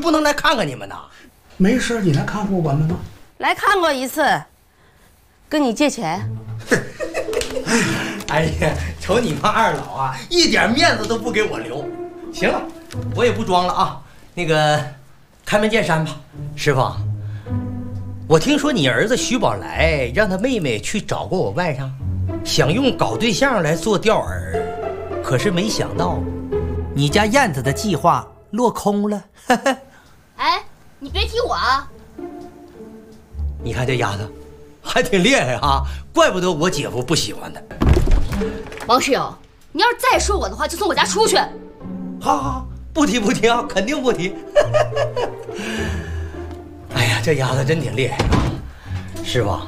不能来看看你们呐？ 没事，你来看过我们吗？ 来看过一次，跟你借钱。 哎呀，瞅你们二老啊，一点面子都不给我留。行了，我也不装了啊。那个，开门见山吧，师傅。我听说你儿子徐宝来让他妹妹去找过我外甥，想用搞对象来做钓饵，可是没想到，你家燕子的计划落空了。 哎，你别提我啊！ 你看这丫头，还挺厉害啊，怪不得我姐夫不喜欢她。 王室友，你要是再说我的话，就从我家出去。 好好好，不提啊，肯定不提。哎呀，这丫头真挺厉害啊！师傅，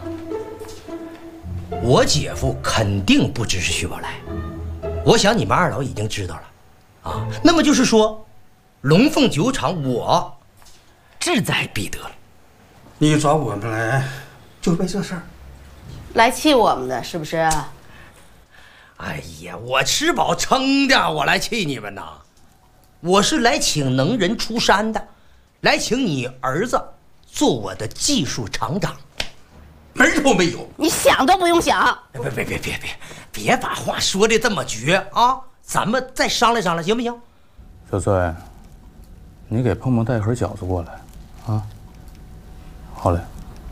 我姐夫肯定不支持徐宝来，我想你们二老已经知道了，啊，那么就是说，龙凤酒厂我志在必得了。 你找我们来，就为这事儿？ 来气我们的是不是？ 哎呀，我吃饱撑的，我来气你们呐！我是来请能人出山的，来请你儿子做我的技术厂长，门儿都没有。 你想都不用想。 别把话说的这么绝啊！咱们再商量商量，行不行？ 小崔，你给碰碰带盒饺子过来，啊。好嘞，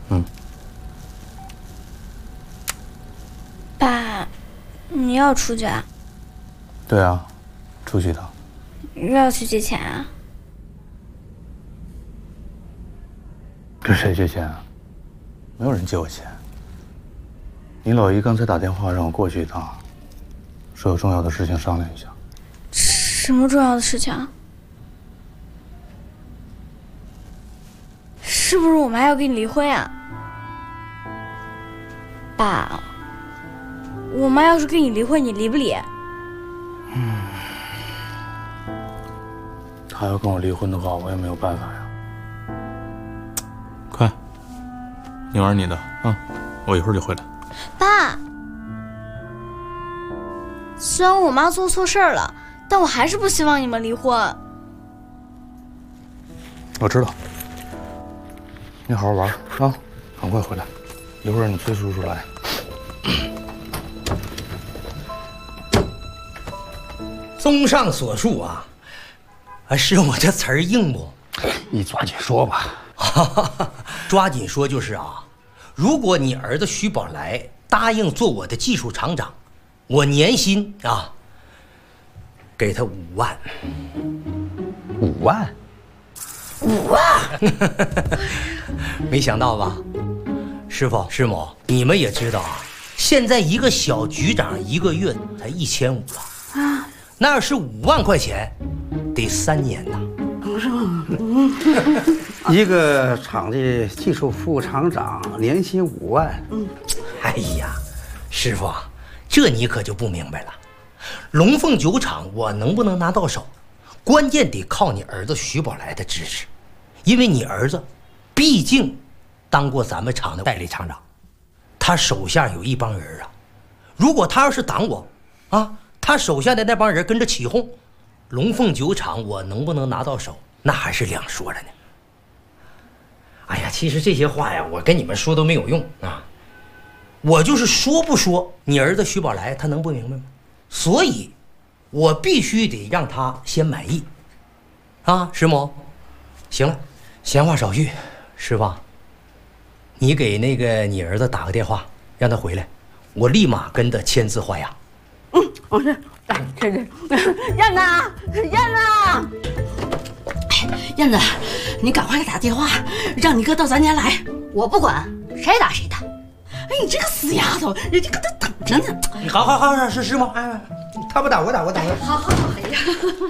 爸，你要出去啊？ 对啊，出去一趟。 又要去借钱啊？ 跟谁借钱啊？没有人借我钱。你老姨刚才打电话让我过去一趟，说有重要的事情商量一下。 什么重要的事情啊？是不是我妈要跟你离婚呀？爸，我妈要是跟你离婚，你离不离？ 她要跟我离婚的话，我也没有办法呀。快，你玩你的啊，我一会儿就回来。 爸，虽然我妈做错事儿了，但我还是不希望你们离婚。 我知道。你好好玩啊，赶快回来，一会儿你崔叔叔来。 综上所述啊，是我这词儿硬不？ 你抓紧说吧。 抓紧说就是啊，如果你儿子徐宝来答应做我的技术厂长，我年薪啊给他5万。 5万 ？5万！没想到吧？师傅师母，你们也知道啊，现在一个小局长一个月才1500了啊，那要是5万块钱，得3年呐。 不是吗？一个厂的技术副厂长，年薪5万。 哎呀，师傅啊，这你可就不明白了。龙凤酒厂我能不能拿到手，关键得靠你儿子徐宝来的支持，因为你儿子毕竟当过咱们厂的代理厂长，他手下有一帮人啊。如果他要是挡我啊，他手下的那帮人跟着起哄，龙凤酒厂我能不能拿到手，那还是两说了呢。哎呀，其实这些话呀，我跟你们说都没有用啊。我就是说不说，你儿子徐宝来他能不明白吗？所以，我必须得让他先满意，啊，师母。行了，闲话少叙，师傅，你给那个你儿子打个电话，让他回来，我立马跟他签字画押。 我是，燕子，燕子，燕子，你赶快给打电话，让你哥到咱家来。 我不管，谁打谁打。 哎，你这个死丫头，人家搁这等着呢。 好，是师母，哎，他不打我打。 好，哎呀。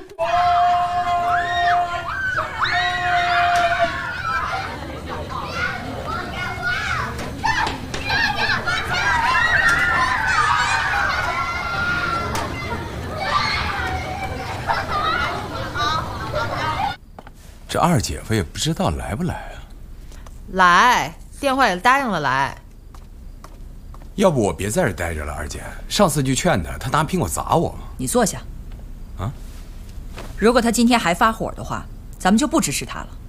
这二姐夫也不知道来不来啊？ 来，电话也答应了来。 要不我别在这待着了，二姐。上次就劝他，他拿苹果砸我。 你坐下。 啊？ 如果他今天还发火的话，咱们就不支持他了。